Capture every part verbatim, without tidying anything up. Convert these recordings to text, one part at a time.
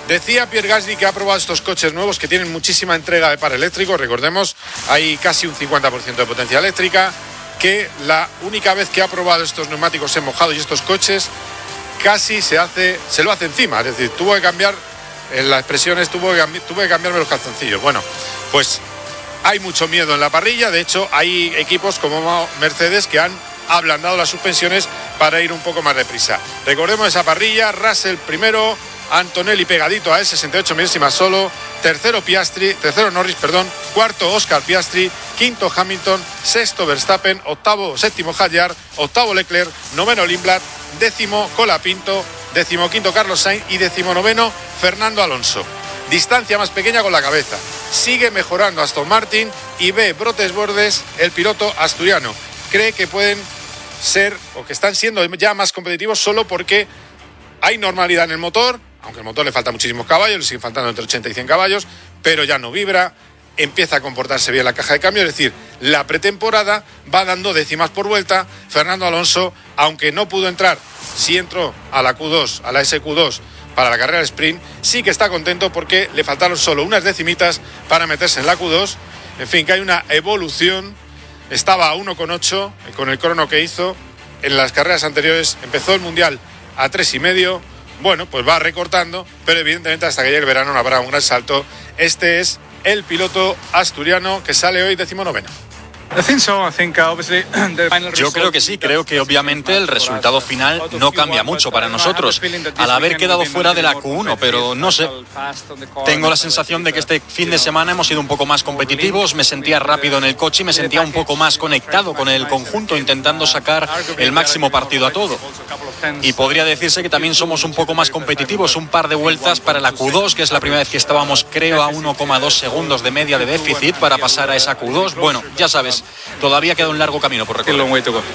Decía Pierre Gasly que ha probado estos coches nuevos que tienen muchísima entrega de par eléctrico. Recordemos, hay casi un cincuenta por ciento de potencia eléctrica, que la única vez que ha probado estos neumáticos en mojado y estos coches casi se hace, se lo hace encima. Es decir, tuvo que cambiar, en las expresiones, tuvo que, cambi- tuvo que cambiarme los calzoncillos. Bueno, pues hay mucho miedo en la parrilla. De hecho, hay equipos como Mercedes que han ablandado las suspensiones para ir un poco más deprisa. Recordemos esa parrilla: Russell primero, Antonelli pegadito a él, sesenta y ocho milésimas solo, tercero Piastri, tercero Norris, perdón, cuarto Oscar Piastri, quinto Hamilton, sexto Verstappen, octavo, séptimo Hadjar, octavo Leclerc, noveno Lindblad, décimo Colapinto, décimo quinto Carlos Sainz y décimo noveno Fernando Alonso. Distancia más pequeña con la cabeza. Sigue mejorando Aston Martin y ve brotes bordes el piloto asturiano. Cree que pueden ser, o que están siendo ya más competitivos solo porque hay normalidad en el motor, aunque el motor le falta muchísimos caballos, le siguen faltando entre ochenta y cien caballos, pero ya no vibra, empieza a comportarse bien la caja de cambio. Es decir, la pretemporada va dando décimas por vuelta. Fernando Alonso, aunque no pudo entrar, sí entró a la Q dos, a la S Q dos para la carrera de sprint, sí que está contento porque le faltaron solo unas decimitas para meterse en la Q dos. En fin, que hay una evolución. Estaba a uno coma ocho con el crono que hizo en las carreras anteriores. Empezó el Mundial a tres y medio. Bueno, pues va recortando, pero evidentemente hasta que llegue el verano no habrá un gran salto. Este es el piloto asturiano que sale hoy decimonoveno. Yo creo que sí, creo que obviamente el resultado final no cambia mucho para nosotros al haber quedado fuera de la Q uno, pero no sé, tengo la sensación de que este fin de semana hemos sido un poco más competitivos, me sentía rápido en el coche y me sentía un poco más conectado con el conjunto, intentando sacar el máximo partido a todo. Y podría decirse que también somos un poco más competitivos, un par de vueltas para la Q dos, que es la primera vez que estábamos, creo, a uno coma dos segundos de media de déficit para pasar a esa Q dos. Bueno, ya sabes, todavía queda un largo camino por recorrer.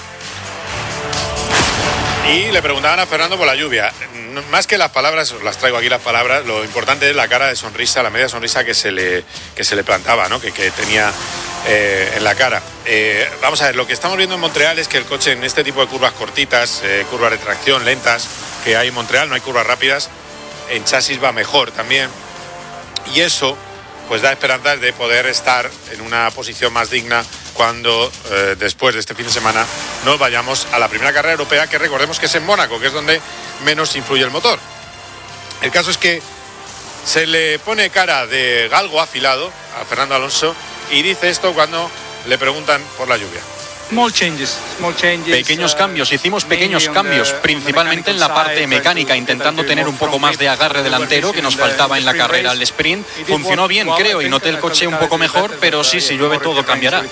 Y le preguntaban a Fernando por la lluvia. Más que las palabras, os las traigo aquí las palabras, lo importante es la cara de sonrisa, la media sonrisa que se le, que se le plantaba, ¿no? que, que tenía eh, en la cara. Eh, vamos a ver, lo que estamos viendo en Montreal es que el coche en este tipo de curvas cortitas, eh, curvas de tracción lentas que hay en Montreal, no hay curvas rápidas, en chasis va mejor también. Y eso pues da esperanzas de poder estar en una posición más digna cuando eh, después de este fin de semana nos vayamos a la primera carrera europea, que recordemos que es en Mónaco, que es donde menos influye el motor. El caso es que se le pone cara de galgo afilado a Fernando Alonso y dice esto cuando le preguntan por la lluvia. Small changes, small changes, pequeños cambios, hicimos pequeños cambios, principalmente en la parte mecánica, intentando tener un poco más de agarre delantero que nos faltaba en la carrera al sprint. Funcionó bien, creo, y noté el coche un poco mejor, pero sí, si llueve todo cambiará.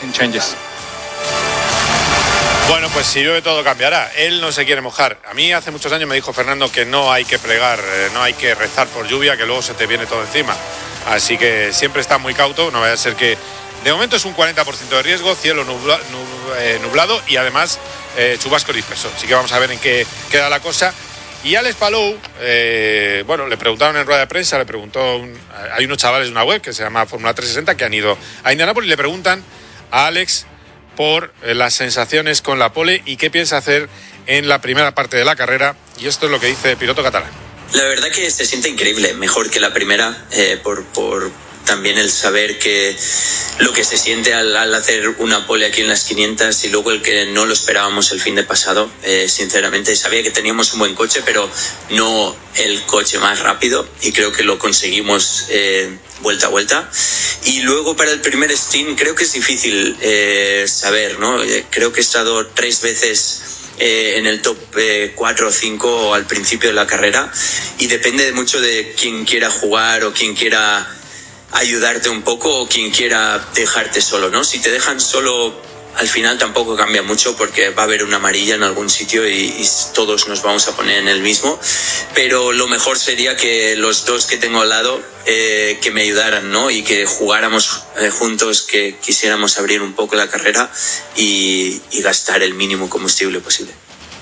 Bueno, pues si llueve todo cambiará. Él no se quiere mojar. A mí hace muchos años me dijo Fernando que no hay que pregar, eh, no hay que rezar por lluvia, que luego se te viene todo encima. Así que siempre está muy cauto, no vaya a ser que... De momento es un cuarenta por ciento de riesgo, cielo nubla, nub, eh, nublado y además eh, chubasco disperso. Así que vamos a ver en qué queda la cosa. Y Alex Palou, eh, bueno, le preguntaron en rueda de prensa, le preguntó, un, hay unos chavales de una web que se llama Fórmula trescientos sesenta que han ido a Indianápolis y le preguntan a Alex por eh, las sensaciones con la pole y qué piensa hacer en la primera parte de la carrera. Y esto es lo que dice el piloto catalán. La verdad que se siente increíble, mejor que la primera, eh, por... por... también el saber que lo que se siente al, al hacer una pole aquí en las quinientas y luego el que no lo esperábamos el fin de pasado, eh, sinceramente sabía que teníamos un buen coche, pero no el coche más rápido y creo que lo conseguimos eh, vuelta a vuelta. Y luego para el primer stint creo que es difícil eh, saber, ¿no? Eh, creo que he estado tres veces Eh, en el top eh, cuatro o cinco al principio de la carrera y depende mucho de quién quiera jugar o quién quiera ayudarte un poco o quien quiera dejarte solo, ¿no? Si te dejan solo, al final tampoco cambia mucho porque va a haber una amarilla en algún sitio y, y todos nos vamos a poner en el mismo, pero lo mejor sería que los dos que tengo al lado eh, que me ayudaran, ¿no? Y que jugáramos eh, juntos, que quisiéramos abrir un poco la carrera y, y gastar el mínimo combustible posible.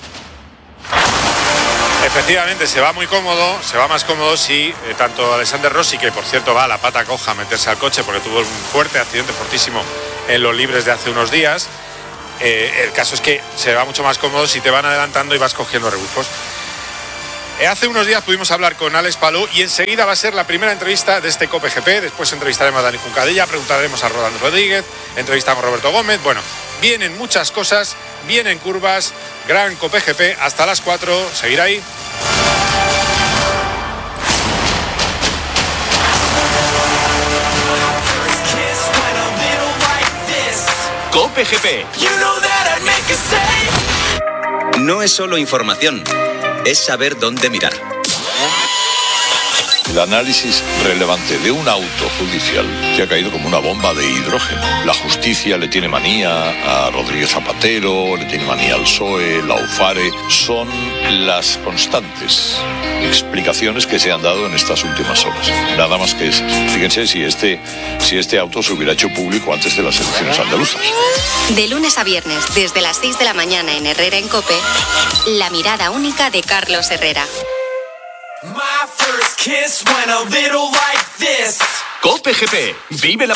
Efectivamente, se va muy cómodo, se va más cómodo si eh, tanto Alexander Rossi, que por cierto va a la pata coja a meterse al coche porque tuvo un fuerte accidente fortísimo en los libres de hace unos días, eh, el caso es que se va mucho más cómodo si te van adelantando y vas cogiendo rebufos. Eh, hace unos días pudimos hablar con Alex Palou y enseguida va a ser la primera entrevista de este COPE G P. Después entrevistaremos a Dani Juncadella, preguntaremos a Rolando Rodríguez, entrevistamos a Roberto Gómez. Bueno, vienen muchas cosas, vienen curvas. Gran COPE G P hasta las cuatro. Seguir ahí. COPE G P. No es solo información, es saber dónde mirar. El análisis relevante de un auto judicial que ha caído como una bomba de hidrógeno. La justicia le tiene manía a Rodríguez Zapatero, le tiene manía al P S O E, la UFARE. Son las constantes explicaciones que se han dado en estas últimas horas. Nada más que es, fíjense si este, si este auto se hubiera hecho público antes de las elecciones andaluzas. De lunes a viernes, desde las seis de la mañana en Herrera en COPE, la mirada única de Carlos Herrera. COPE G P. Vive la